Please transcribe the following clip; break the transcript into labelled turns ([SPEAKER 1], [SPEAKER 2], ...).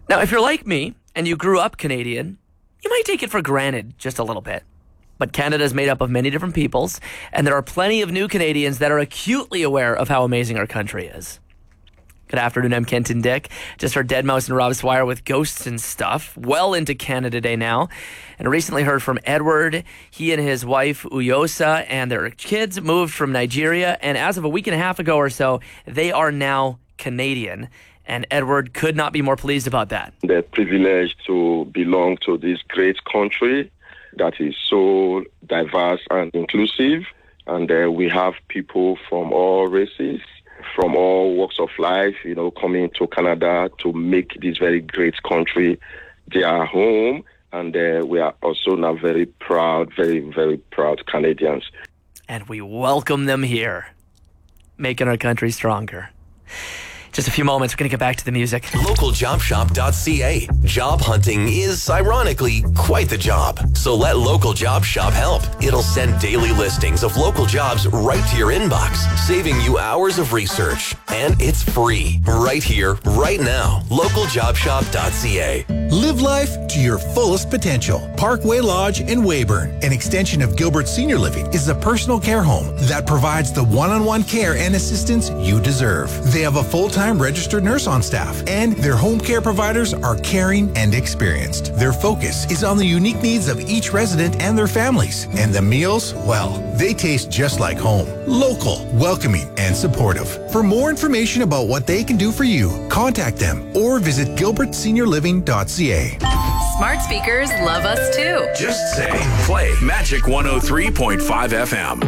[SPEAKER 1] Now, if you're like me and you grew up Canadian, you might take it for granted just a little bit. But Canada is made up of many different peoples, and there are plenty of new Canadians that are acutely aware of how amazing our country is. Good afternoon, I'm Kenton Dick. Just heard Deadmau5 and Rob Swire with Ghosts and Stuff. Well into Canada Day now. And I recently heard from Edward. He and his wife, Uyosa, and their kids moved from Nigeria. And as of a week and a half ago or so, they are now Canadian. And Edward could not be more pleased about that.
[SPEAKER 2] They're privileged to belong to this great country that is so diverse and inclusive. And we have people from all races, from all walks of life, coming to Canada to make this very great country their home. And we are also now very proud, very, very proud Canadians.
[SPEAKER 1] And we welcome them here, making our country stronger. Just a few moments, we're going to get back to the music.
[SPEAKER 3] LocalJobShop.ca. Job hunting is, ironically, quite the job. So let Local Job Shop help. It'll send daily listings of local jobs right to your inbox, saving you hours of research. And it's free, right here, right now. LocalJobShop.ca.
[SPEAKER 4] Live life to your fullest potential. Parkway Lodge in Weyburn, an extension of Gilbert Senior Living, is a personal care home that provides the one-on-one care and assistance you deserve. They have a full-time registered nurse on staff, and their home care providers are caring and experienced. Their focus is on the unique needs of each resident and their families. And the meals, well, they taste just like home. Local, welcoming, and supportive. For more information about what they can do for you, contact them or visit gilbertseniorliving.ca.
[SPEAKER 5] Smart speakers love us too.
[SPEAKER 6] Just say, play Magic 103.5 FM.